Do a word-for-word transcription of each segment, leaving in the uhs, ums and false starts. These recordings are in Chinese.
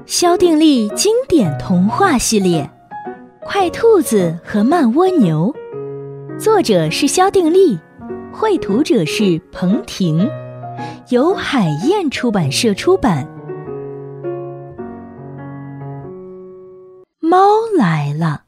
萧定力经典童话系列《快兔子和慢蜗牛》，作者是萧定力，绘图者是彭婷，由海燕出版社出版。猫来了。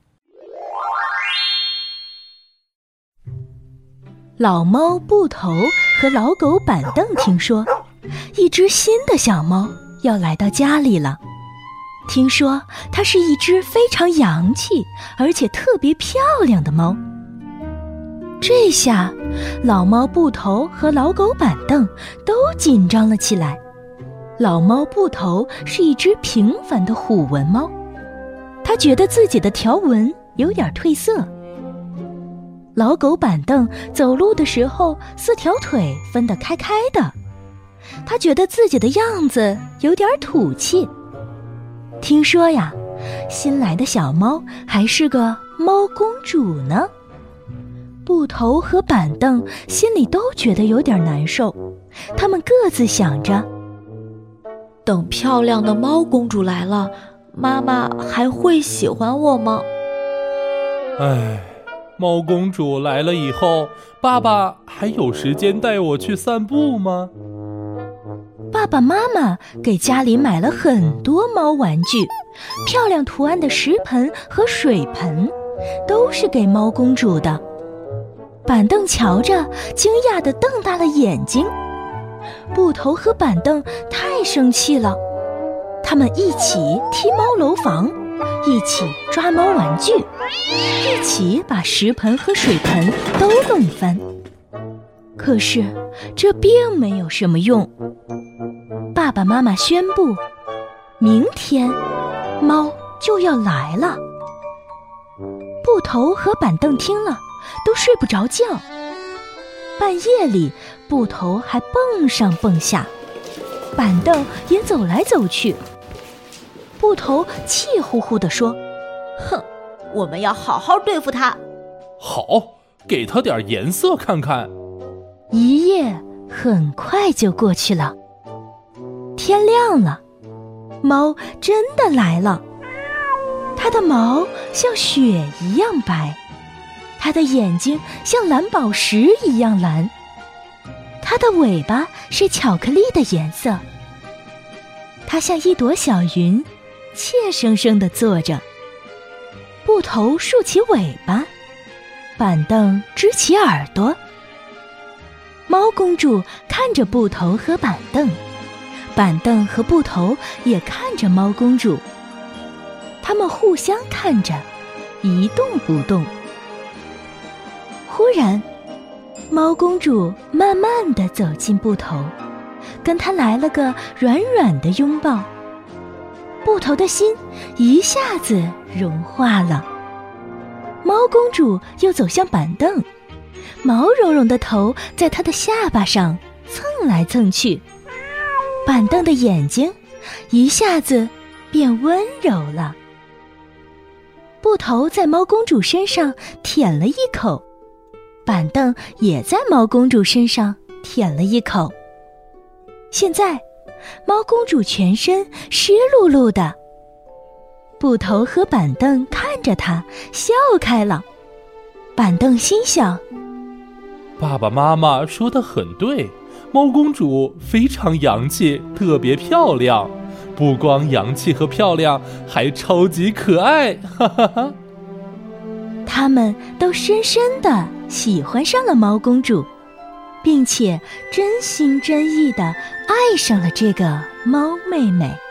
老猫布头和老狗板凳听说，一只新的小猫要来到家里了。听说它是一只非常洋气而且特别漂亮的猫。这下老猫布头和老狗板凳都紧张了起来。老猫布头是一只平凡的虎纹猫，它觉得自己的条纹有点褪色。老狗板凳走路的时候四条腿分得开开的，它觉得自己的样子有点土气。听说呀，新来的小猫还是个猫公主呢。布头和板凳心里都觉得有点难受，他们各自想着， 等漂亮的猫公主来了，妈妈还会喜欢我吗？ 唉，猫公主来了以后，爸爸还有时间带我去散步吗？ 爸爸妈妈给家里买了很多猫玩具，漂亮图案的食盆和水盆都是给猫公主的。板凳瞧着惊讶地瞪大了眼睛。布头和板凳太生气了，他们一起踢猫楼房，一起抓猫玩具，一起把食盆和水盆都弄翻。可是这并没有什么用。爸爸妈妈宣布，明天猫就要来了。布头和板凳听了都睡不着觉。半夜里，布头还蹦上蹦下，板凳也走来走去。布头气呼呼地说： 哼，我们要好好对付它。 好，给它点颜色看看。 一夜很快就过去了。天亮了，猫真的来了。它的毛像雪一样白，它的眼睛像蓝宝石一样蓝，它的尾巴是巧克力的颜色。它像一朵小云，怯生生地坐着。布头竖起尾巴，板凳支起耳朵。猫公主看着布头和板凳，板凳和布头也看着猫公主，他们互相看着，一动不动。忽然，猫公主慢慢地走进布头，跟他来了个软软的拥抱。布头的心一下子融化了。猫公主又走向板凳，毛茸茸的头在她的下巴上蹭来蹭去。板凳的眼睛一下子变温柔了。布头在猫公主身上舔了一口，板凳也在猫公主身上舔了一口。现在，猫公主全身湿漉漉的。布头和板凳看着她，笑开了。板凳心想： 爸爸妈妈说得很对，猫公主非常洋气，特别漂亮，不光洋气和漂亮，还超级可爱，哈哈哈。 他们都深深地喜欢上了猫公主，并且真心真意地爱上了这个猫妹妹。